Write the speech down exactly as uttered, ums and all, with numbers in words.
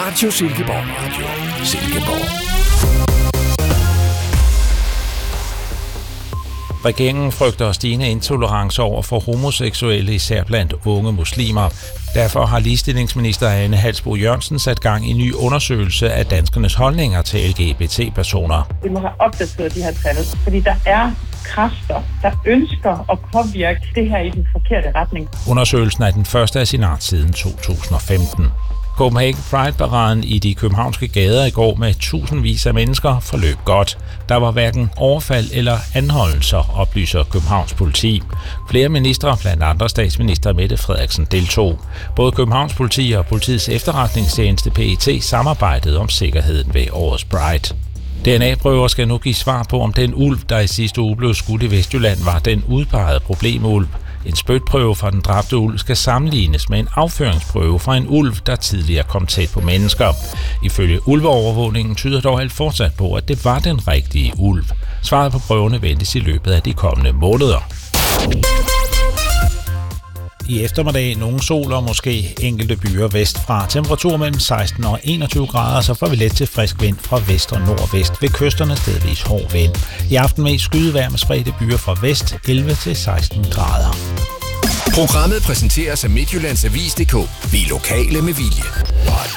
Radio Silkeborg Radio. Silkeborg. Regeringen frygter stigende intolerance over for homoseksuelle, især blandt unge muslimer. Derfor har ligestillingsminister Ane Halsboe-Jørgensen sat gang i en ny undersøgelse af danskernes holdninger til L G B T-personer. Vi må have opdateret de her tal, fordi der er kræfter, der ønsker at påvirke det her i den forkerte retning. Undersøgelsen er den første af sin art siden to tusind og femten. Copenhagen Pride-paraden i de københavnske gader i går med tusindvis af mennesker forløb godt. Der var hverken overfald eller anholdelser, oplyser Københavns politi. Flere ministre, blandt andre statsminister Mette Frederiksen, deltog. Både Københavns politi og politiets efterretningstjeneste P E T samarbejdede om sikkerheden ved årets Pride. D N A-prøver skal nu give svar på, om den ulv, der i sidste uge blev skudt i Vestjylland, var den udpegede problemulv. En spytprøve fra den dræbte ulv skal sammenlignes med en afføringsprøve fra en ulv, der tidligere kom tæt på mennesker. Ifølge ulveovervågningen tyder dog alt fortsat på, at det var den rigtige ulv. Svaret på prøverne ventes i løbet af de kommende måneder. I eftermiddag nogle sol og måske enkelte byer vestfra. Temperatur mellem seksten og enogtyve grader, så får vi let til frisk vind fra vest og nordvest. Ved kysterne stedvis hård vind. I aften med skydevejr med spredte byer fra vest, elleve til seksten grader. Programmet præsenteres af Midtjyllands Avis punktum d k. Vi er lokale med vilje.